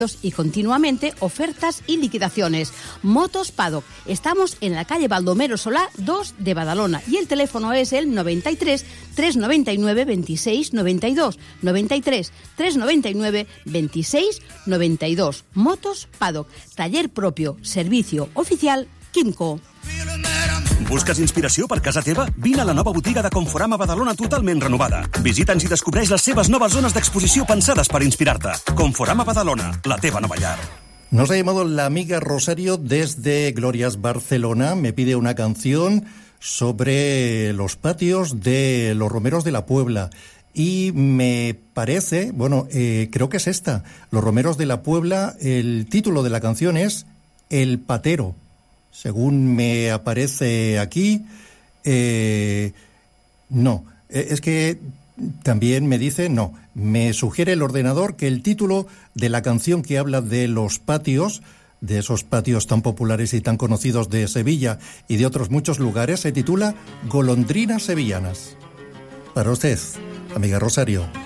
y continuamente ofertas y liquidaciones. Motos Paddock. Estamos en la calle Baldomero Solá 2 de Badalona y el teléfono es el 93 399 26 92. 93 399 26 92. Motos Paddock. Taller propio. Servicio oficial Quimco. Busques inspiració per casa teva? Vine a la nova botiga de Conforama Badalona totalment renovada. Visita'ns i descobreix les seves noves zones d'exposició pensades per inspirar-te. Conforama Badalona, la teva nova llar. Nos ha llamado la amiga Rosario desde Glorias, Barcelona. Me pide una canción sobre los patios de los Romeros de la Puebla. Y me parece, creo que es esta. Los Romeros de la Puebla, el título de la canción es El Patero. Según me aparece aquí, no, es que también me dice, no, me sugiere el ordenador que el título de la canción que habla de los patios, de esos patios tan populares y tan conocidos de Sevilla y de otros muchos lugares, se titula Golondrinas Sevillanas. Para usted, amiga Rosario.